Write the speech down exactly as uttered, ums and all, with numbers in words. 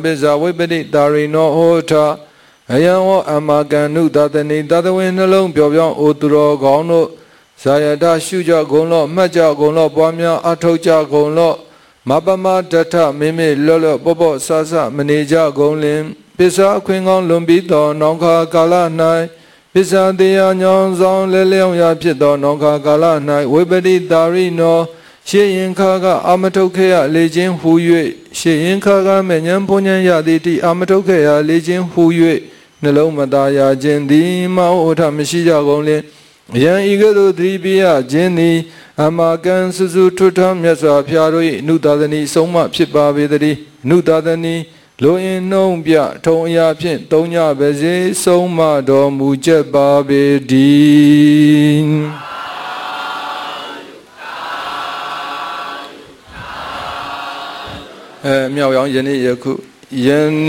ပိဇာဝိပတိတာရိနောဟောထအယံဝအမကံနုသတနိသတဝေနှလုံးပျော်ပြောင်းအိုသူတော်ကောင်းတို့ဇာယတရှုကြကုန်လော့မှတ်ကြကုန်လော့ပွားများအထောက်ကြကုန်လော့မပမတထမိမိလော့လော့ပောပောဆဆမနေကြကုန်လင်ပိဇာအခွင့်ကောင်းလွန်ပြီးသောနောင်ခါကာလ၌ပိဇာတရားညောင်းဆောင်လဲလျောင်းရာဖြစ်သောနောင်ခါကာလ၌ဝိပတိတာရိနောရှေရင်ခါကအမထုတ်ခဲ့ရလေခြင်းဟူ၍ရှေရင်ခါကမေညံဘုံညံရသည်တိအမထုတ်ခဲ့ရလေခြင်းဟူ၍နှလုံးမသားရခြင်းသည်မဟုတ်ထမရှိကြကုန်လင်အယံဤကဲ့သို့သတိပေးရခြင်းသည်အမကံစုစုထွတ်ထမြတ်စွာဘုရားတို့၏အနုသာသနီဆုံးမဖြစ်ပါပေတည်းအနုသာသနီလိုအင်နှုံပြထုံအရာဖြင့်သုံးညပါစေဆုံးမတော်မူချက်ပါပေတည်းအဲမြောက်ရောင်ယနေ့ယခုယနေ့